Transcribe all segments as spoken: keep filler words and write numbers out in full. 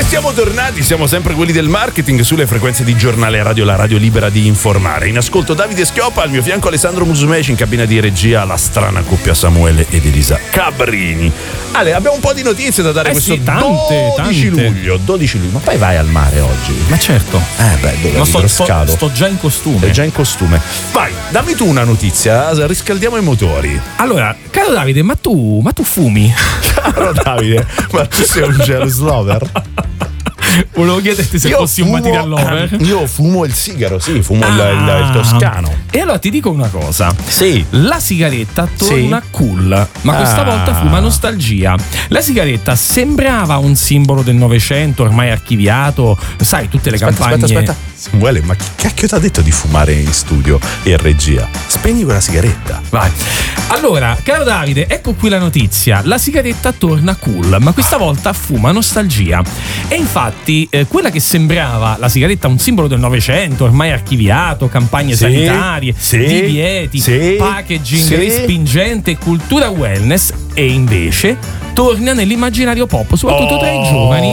siamo tornati, siamo sempre quelli del marketing sulle frequenze di Giornale Radio, la radio libera di informare. In ascolto Davide Schioppa, al mio fianco Alessandro Musumeci, in cabina di regia la strana coppia Samuele ed Elisa Cabrini. Ale, abbiamo un po' di notizie da dare eh questo sì, tante, dodici tante. luglio. dodici luglio, ma poi vai al mare oggi? Ma certo. Eh beh, dove? Ma sto, sto, sto già in costume. È già in costume. Vai, dammi tu una notizia, riscaldiamo i motori. Allora, caro Davide, ma tu, ma tu fumi? Caro Davide, ma tu sei un jealous lover? Volevo chiederti se io fossi fumo, un material lover. Io fumo il sigaro, sì, fumo ah, il, il, il toscano. E allora ti dico una cosa. Sì. La sigaretta torna sì. cool, ma questa ah. volta fuma nostalgia. La sigaretta sembrava un simbolo del Novecento, ormai archiviato. Sai, tutte le aspetta, campagne. Aspetta, aspetta. Samuele, ma chi cacchio ti ha detto di fumare in studio e in regia? Spegni quella sigaretta. Vai. Allora, caro Davide, ecco qui la notizia. La sigaretta torna cool, ma questa volta fuma nostalgia. E infatti, eh, quella che sembrava la sigaretta un simbolo del Novecento, ormai archiviato, campagne sì, sanitarie, sì, divieti, sì, packaging sì. respingente e cultura wellness, e invece torna nell'immaginario pop, soprattutto oh, tra i giovani.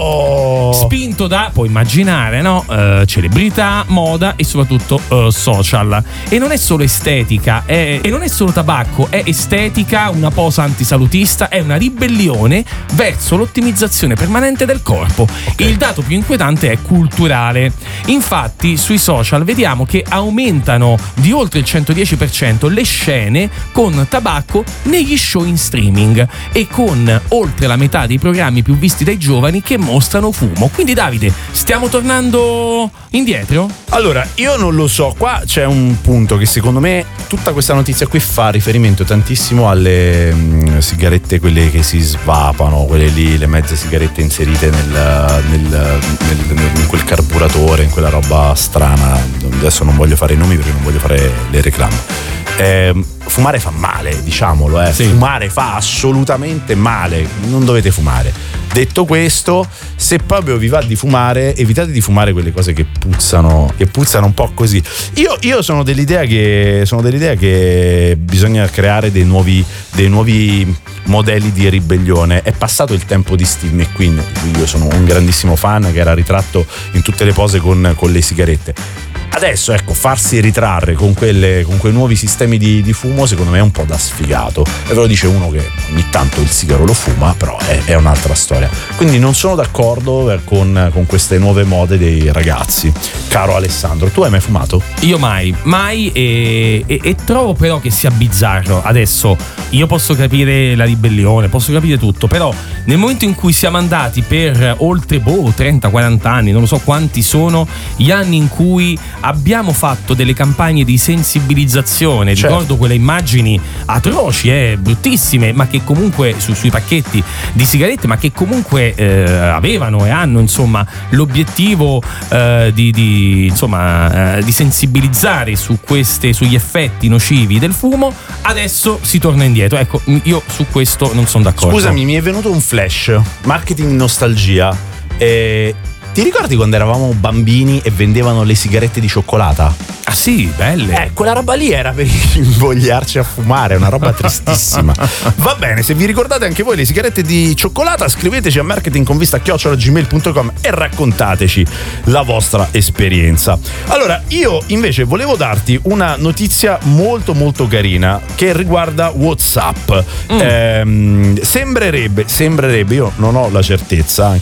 Oh. Spinto da, puoi immaginare, no? Uh, celebrità, moda e soprattutto uh, social. E non è solo estetica, è, e non è solo tabacco, è estetica, una posa antisalutista, è una ribellione verso l'ottimizzazione permanente del corpo. Okay. Il dato più inquietante è culturale. Infatti, sui social vediamo che aumentano di oltre il centodieci per cento le scene con tabacco negli show in streaming e con oltre la metà dei programmi più visti dai giovani che mostrano fumo. Quindi Davide, stiamo tornando indietro? Allora, io non lo so, qua c'è un punto che secondo me tutta questa notizia qui fa riferimento tantissimo alle mh, sigarette, quelle che si svapano, quelle lì, le mezze sigarette inserite nel, nel, nel, nel, in quel carburatore, in quella roba strana. Adesso non voglio fare i nomi perché non voglio fare le reclame. Eh, fumare fa male, diciamolo, eh. Sì. Fumare fa assolutamente male, non dovete fumare. Detto questo, se proprio vi va di fumare, evitate di fumare quelle cose che puzzano, che puzzano un po' così. Io, io sono dell'idea che sono dell'idea che bisogna creare dei nuovi, dei nuovi modelli di ribellione. È passato il tempo di Steve McQueen, io sono un grandissimo fan, che era ritratto in tutte le pose con, con le sigarette. Adesso, ecco, farsi ritrarre con quelle con quei nuovi sistemi di, di fumo, secondo me è un po' da sfigato. E ve lo dice uno che ogni tanto il sigaro lo fuma, però è, è un'altra storia. Quindi non sono d'accordo con, con queste nuove mode dei ragazzi. Caro Alessandro, tu hai mai fumato? Io mai, mai e, e, e trovo però che sia bizzarro. Adesso io posso capire la ribellione, posso capire tutto, però nel momento in cui siamo andati per oltre boh, trenta quaranta anni, non lo so quanti sono, gli anni in cui abbiamo fatto delle campagne di sensibilizzazione, certo. Ricordo quelle immagini atroci, eh, bruttissime, ma che comunque su, sui pacchetti di sigarette, ma che comunque eh, avevano e hanno insomma l'obiettivo eh, di, di insomma eh, di sensibilizzare su queste, sugli effetti nocivi del fumo. Adesso si torna indietro. Ecco, io su questo non sono d'accordo. Scusami, mi è venuto un flash. Marketing nostalgia. Eh, ti ricordi quando eravamo bambini e vendevano le sigarette di cioccolata? Ah sì, belle. Eh, quella roba lì era per invogliarci a fumare, una roba tristissima. Va bene, se vi ricordate anche voi le sigarette di cioccolata, scriveteci a marketingconvista chiocciola gmail punto com e raccontateci la vostra esperienza. Allora, io invece volevo darti una notizia molto molto carina che riguarda WhatsApp. Mm. Eh, sembrerebbe, sembrerebbe, io non ho la certezza,